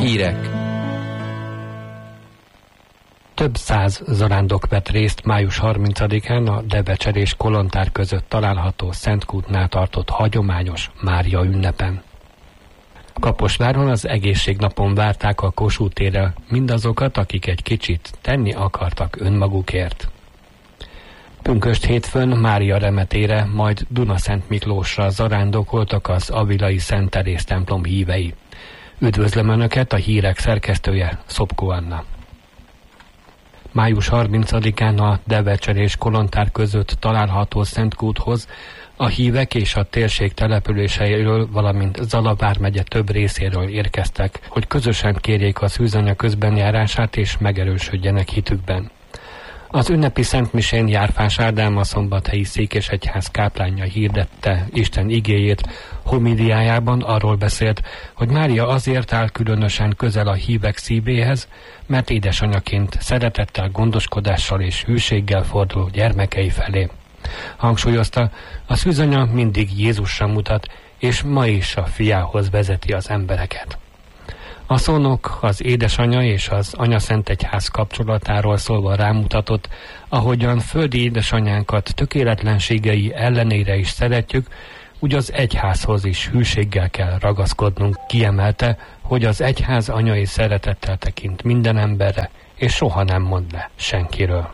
Hírek. Több száz zarándok vett részt május 30-án a Devecser és Kolontár között található Szentkútnál tartott hagyományos Mária ünnepen. Kaposváron az egészségnapon várták a Kossuth térre mindazokat, akik egy kicsit tenni akartak önmagukért. Pünkösd hétfőn Mária remetére, majd Dunaszent Miklósra zarándokoltak az avilai Szent Teréz templom hívei. Üdvözlöm Önöket, a hírek szerkesztője Szopko Anna. Május 30-án a Devecser és Kolontár között található Szentkúthoz a hívek és a térség településeiről, valamint Zala vármegye több részéről érkeztek, hogy közösen kérjék a szűzanya közbenjárását és megerősödjenek hitükben. Az ünnepi szentmisén Járfás Ádám, a Szombathelyi Székesegyház káplánja hirdette Isten igéjét. Homidiájában arról beszélt, hogy Mária azért áll különösen közel a hívek szívéhez, mert édesanyaként szeretettel, gondoskodással és hűséggel fordul gyermekei felé. Hangsúlyozta, a szűzanya mindig Jézusra mutat, és ma is a fiához vezeti az embereket. A szónok az édesanya és az anyaszentegyház kapcsolatáról szólva rámutatott, ahogyan földi édesanyánkat tökéletlenségei ellenére is szeretjük, úgy az egyházhoz is hűséggel kell ragaszkodnunk. Kiemelte, hogy az egyház anyai szeretettel tekint minden emberre, és soha nem mond le senkiről.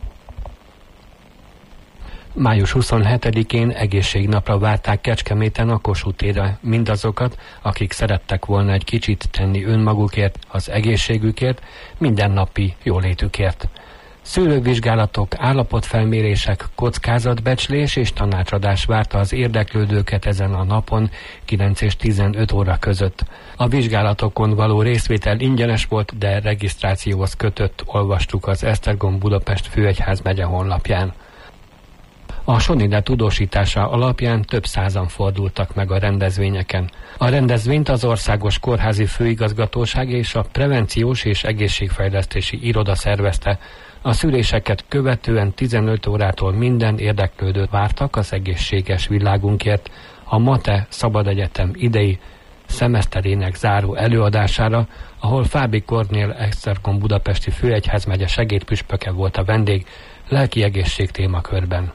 Május 27-én egészségnapra várták Kecskeméten a Kossuth térre mindazokat, akik szerettek volna egy kicsit tenni önmagukért, az egészségükért, mindennapi jólétükért. Szűrővizsgálatok, állapotfelmérések, kockázatbecslés és tanácsadás várta az érdeklődőket ezen a napon 9 és 15 óra között. A vizsgálatokon való részvétel ingyenes volt, de regisztrációhoz kötött, olvastuk az Esztergom Budapest főegyházmegye honlapján. A Sonide tudósítása alapján több százan fordultak meg a rendezvényeken. A rendezvényt az Országos Kórházi Főigazgatóság és a Prevenciós és Egészségfejlesztési Iroda szervezte. A szüléseket követően 15 órától minden érdeklődőt vártak az egészséges világunkért a MATE Szabad Egyetem idei szemeszterének záró előadására, ahol Fábri Kornél Esztergom budapesti főegyházmegye segédpüspöke volt a vendég lelki egészség témakörben.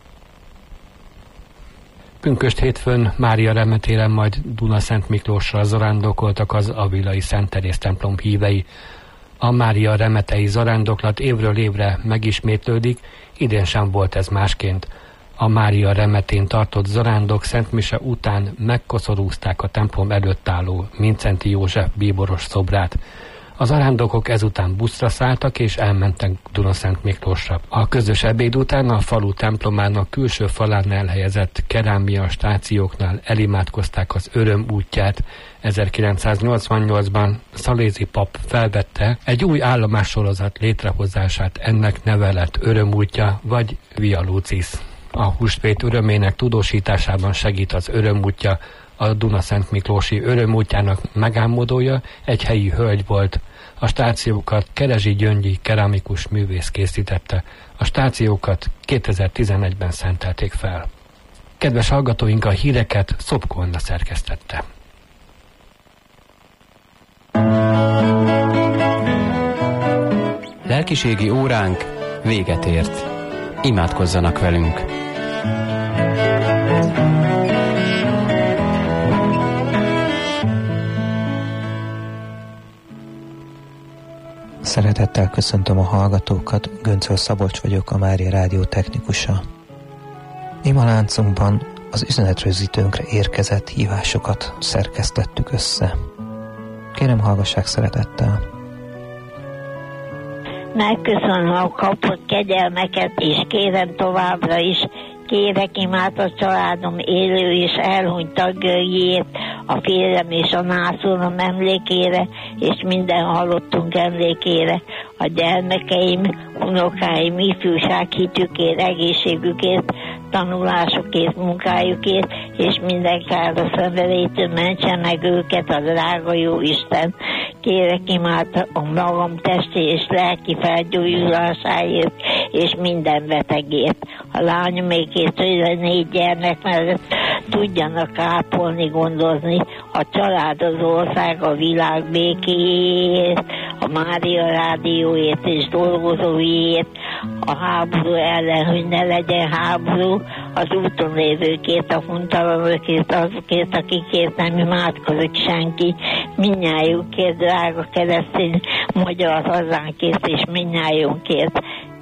Pünkösd hétfőn Mária remetéren, majd Dunaszent Miklósra zarándokoltak az avilai Szent Teréz templom hívei. A Mária remetei zarándoklat évről évre megismétlődik, idén sem volt ez másként. A Mária remetén tartott zarándok szentmise után megkoszorúzták a templom előtt álló Mindszenty József bíboros szobrát. A zarándokok ezután buszra szálltak és elmentek Dunaszent Miklósra. A közös ebéd után a falu templomának külső falán elhelyezett kerámia stációknál elimádkozták az öröm útját. 1988-ban Szalézi pap felvette egy új állomássorozat létrehozását, ennek neve lett Öröm útja vagy Via Lucis. A húsvét örömének tudósításában segít az Öröm útja. A Dunaszent Miklósi Öröm útjának megálmodója egy helyi hölgy volt. A stációkat Kerezsi Gyöngyi keramikus művész készítette. A stációkat 2011-ben szentelték fel. Kedves hallgatóink, a híreket Szopko Anna szerkesztette. Lelkiségi óránk véget ért. Imádkozzanak velünk! Szeretettel köszöntöm a hallgatókat, Göncöl Szabolcs vagyok, a Mária Rádió technikusa. Imaláncunkban az üzenetrögzítőnkre érkezett hívásokat szerkesztettük össze. Kérem, hallgassák szeretettel. Megköszönöm a kapott kegyelmeket, és kérem továbbra is, kérek imád a családom élő és elhunyt tagjaiért, a férjem és a nászúrom emlékére, és minden halottunk emlékére, a gyermekeim, unokáim, ifjúság hitükért, egészségükért, tanulásukért, munkájukért, és minden káros szenvedélytől mentse meg őket a drága jó Isten. Kérek imád a magam testi és lelki felgyógyulásáért, és minden betegért. A lányomékért, hogy a 4 gyermek mellett tudjanak ápolni, gondozni a család, az ország, a világ békéjét, a Mária rádióért és dolgozóiért, a háború ellen, hogy ne legyen háború, az úton lévőkért, a hontalanokért, azokért, akikért nem imádkozik senki, mindnyájunkért, drága keresztény magyar hazánkért és mindnyájunkért.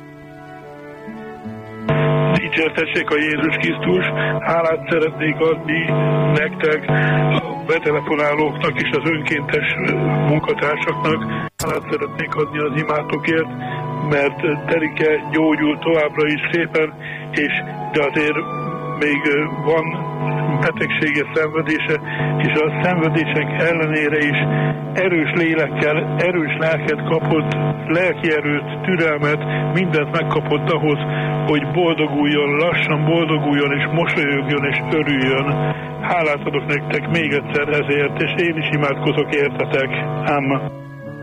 Dicsértessék a Jézus Krisztus, hálát szeretnék adni nektek, a betelefonálóknak és az önkéntes munkatársaknak. Hálát szeretnék adni az imátokért, mert Terike gyógyul továbbra is szépen, de azért még van betegsége, szenvedése, és a szenvedések ellenére is erős lélekkel, erős lelket kapott, lelki erőt, türelmet, mindent megkapott ahhoz, hogy boldoguljon, lassan boldoguljon, és mosolyogjon, és örüljön. Hálát adok nektek még egyszer ezért, és én is imádkozok értetek. Ámen.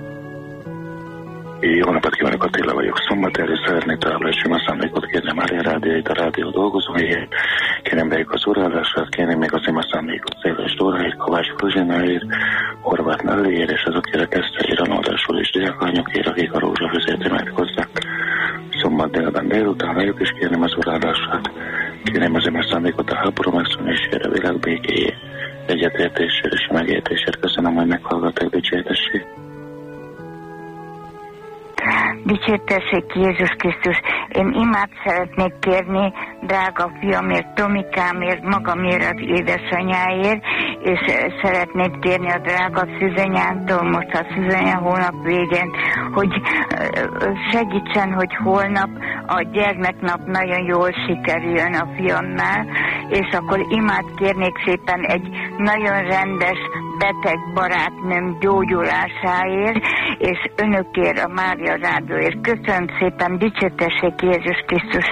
Jó napot kívánok, Attila vagyok. Szombathelyre szeretnék továbbra is sima szándékot kérni a Mária rádióit, a rádió dolgozóiért. Kérem beljük az urálását, kérném még az ima szándékot Széles Dóráért, Kovács Fruzsináért, Horváth Nelliért, és azokért a Kesztelér, a Nódásul és diákanyokért, akik a rózsafűzért imádkozzak. Szombat délben délután velük is kérném az urálását. Kérném az ima szándékot a háború megszűnésére, a világ békéjét, egyetértésére és megértésért. Köszönöm, hogy meghallgatták, dicsértessék. Dicsértessék Jézus Krisztus! Én imát szeretnék kérni drága fiamért, Tomikámért, magamért, az édesanyáért, és szeretnék kérni a drága szűzanyámtól, most a szűzanya hónap végén, hogy segítsen, hogy holnap a gyermeknap nagyon jól sikerüljön a fiamnál, és akkor imát kérnék szépen egy nagyon rendes, beteg barátnőm gyógyulásáért, és önökért, a Mária rádióért. Köszönöm szépen, dicsértessék Jézus Krisztus!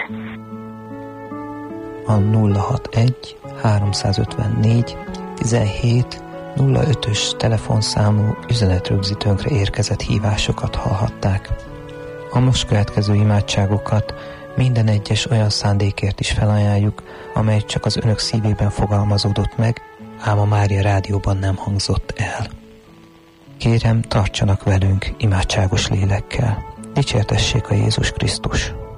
A 061 354 17 05-ös telefonszámú üzenetrögzítőnkre érkezett hívásokat hallhatták. A most következő imádságokat minden egyes olyan szándékért is felajánljuk, amely csak az önök szívében fogalmazódott meg, ám a Mária rádióban nem hangzott el. Kérem, tartsanak velünk imádságos lélekkel. Dicsértessék a Jézus Krisztus!